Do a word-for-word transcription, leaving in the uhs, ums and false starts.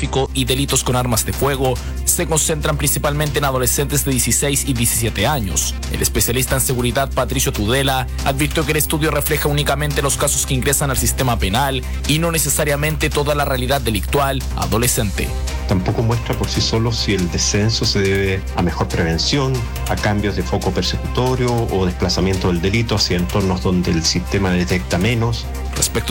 narcotráfico y delitos con armas de fuego se concentran principalmente en adolescentes de dieciséis y diecisiete años. El especialista en seguridad Patricio Tudela advirtió que el estudio refleja únicamente los casos que ingresan al sistema penal y no necesariamente toda la realidad delictual adolescente. Tampoco muestra por sí solo si el descenso se debe a mejor prevención, a cambios de foco persecutorio o desplazamiento del delito hacia entornos donde el sistema detecta menos. Respecto